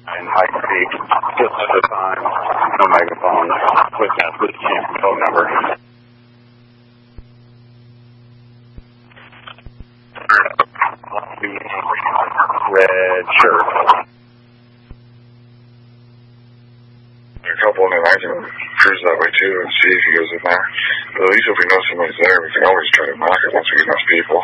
and hide and seek, just at the time, no megaphone, with that phone number. Red shirt. A couple, and then I can cruise that way too and see if he goes in there. But at least if we know somebody's there, we can always try to knock it once we get enough people.